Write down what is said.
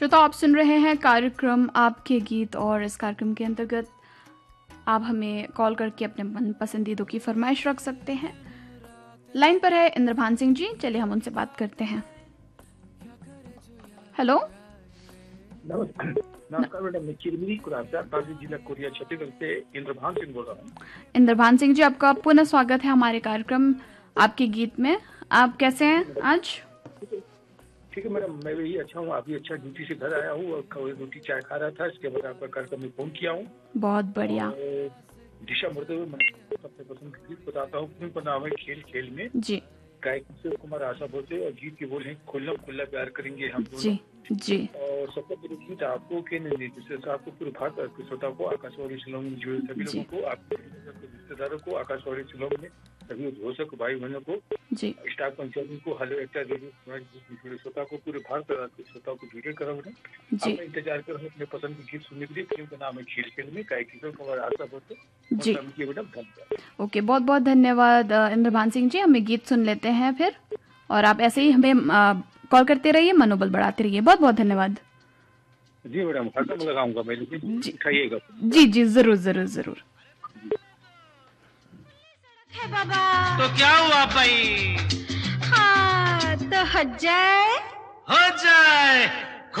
श्रोता, आप सुन रहे हैं कार्यक्रम आपके गीत और इस कार्यक्रम के अंतर्गत आप हमें कॉल करके अपने मन पसंदीदों की फरमाइश रख सकते हैं। लाइन पर है इंद्रभान सिंह जी, चलिए हम उनसे बात करते हैं। हेलो, नमस्कार मैडम, मैं चिरमिरी कुरासा बागी जिला कोरिया छत्तीसगढ़ से इंद्रभान सिंह बोल रहा हूँ। इंद्रभान सिंह जी, आपका पुनः स्वागत है हमारे कार्यक्रम आपके गीत में। आप कैसे हैं आज? ठीक है मैडम, मैं भी अच्छा हूँ। अभी अच्छा ड्यूटी से घर आया हूँ और रोटी चाय खा रहा था, इसके बाद आपका कार्यक्रम में फोन किया हूँ। बहुत बढ़िया। दिशा मरते हुए मैं सबसे पसंद का गीत बताता हूँ। फिल्म का नाम है खेल खेल में। जी। गायक किशोर कुमार आशा भोसले और गीत के बोल हैं खुल्ला खुल्ला प्यार करेंगे हम दोनों। जी जी। और सबसे पहले गीत आपको के निर्देशक आपको पूरे भारत के श्रोता को, आकाशवाणी शिलोंग में जुड़े सभी लोगों को, आपके रिश्तेदारों को, आकाशवाणी शिलोंग में सभी उद्घोषक भाई बहनों को, जी, स्टाफ कर्मचारियों को, हेलो एक्टर रेडियो जुड़े श्रोता को, पूरे भारत के श्रोता को वीडियो करा उन्हें। जी मैं इंतजार कर रहा हूँ अपने पसंद के गीत सुनने के लिए। फिल्म का नाम है खेल खेल में, गायक किशोर कुमार आशा भोसले। जी। मैडम धन्यवाद। ओके, बहुत बहुत धन्यवाद इंद्रभान सिंह जी। हमें गीत सुन लेते हैं फिर, और आप ऐसे ही हमें कॉल करते रहिए, मनोबल बढ़ाते रहिए। बहुत बहुत धन्यवाद। जी मैडम, हरदम लगाऊंगा मैं, लेकिन दिखाइएगा। जी जी, जरूर जरूर जरूर। है बाबा तो क्या हुआ भाई? हाँ तो हो जाए हो जाए।